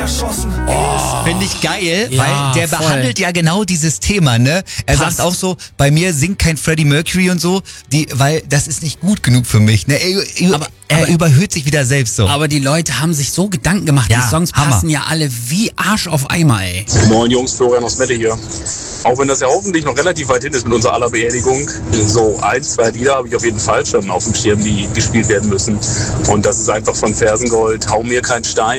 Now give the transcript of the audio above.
Finde ich geil, Ja, weil der voll. behandelt ja genau dieses Thema, ne? Er Passt. sagt auch so, bei mir singt kein Freddie Mercury und so, weil das ist nicht gut genug für mich, ne? Er überhöht sich wieder selbst so. Aber die Leute haben sich so Gedanken gemacht, Ja, die Songs Hammer. passen ja alle wie Arsch auf Eimer, ey. Moin Jungs, Florian aus Mette hier. Auch wenn das ja hoffentlich noch relativ weit hin ist mit unserer aller Beerdigung, so 1, 2 Lieder habe ich auf jeden Fall schon auf dem Schirm, die gespielt werden müssen. Und das ist einfach von Fersengold, Hau mir kein Stein.